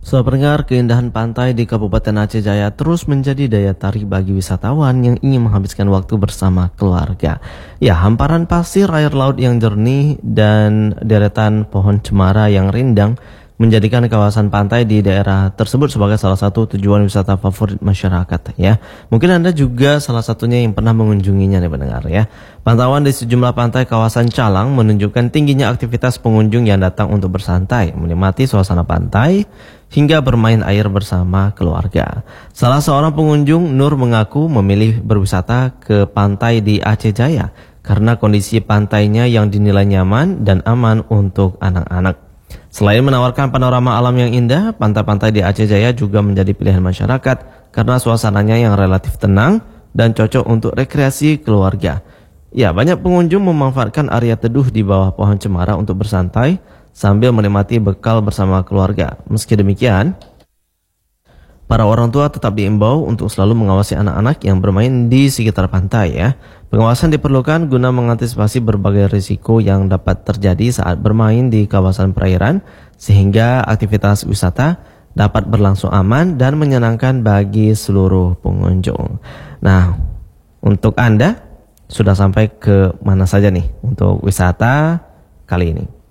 Sobat pendengar, keindahan pantai di Kabupaten Aceh Jaya terus menjadi daya tarik bagi wisatawan yang ingin menghabiskan waktu bersama keluarga. Ya, hamparan pasir, air laut yang jernih, dan deretan pohon cemara yang rindang menjadikan kawasan pantai di daerah tersebut sebagai salah satu tujuan wisata favorit masyarakat ya. Mungkin Anda juga salah satunya yang pernah mengunjunginya nih pendengar ya. Pantauan di sejumlah pantai kawasan Calang menunjukkan tingginya aktivitas pengunjung yang datang untuk bersantai, menikmati suasana pantai, hingga bermain air bersama keluarga. Salah seorang pengunjung, Nur, mengaku memilih berwisata ke pantai di Aceh Jaya karena kondisi pantainya yang dinilai nyaman dan aman untuk anak-anak. Selain menawarkan panorama alam yang indah, pantai-pantai di Aceh Jaya juga menjadi pilihan masyarakat karena suasananya yang relatif tenang dan cocok untuk rekreasi keluarga. Ya, banyak pengunjung memanfaatkan area teduh di bawah pohon cemara untuk bersantai sambil menikmati bekal bersama keluarga. Meski demikian, para orang tua tetap diimbau untuk selalu mengawasi anak-anak yang bermain di sekitar pantai ya. Pengawasan diperlukan guna mengantisipasi berbagai risiko yang dapat terjadi saat bermain di kawasan perairan sehingga aktivitas wisata dapat berlangsung aman dan menyenangkan bagi seluruh pengunjung. Nah, untuk Anda sudah sampai ke mana saja nih untuk wisata kali ini?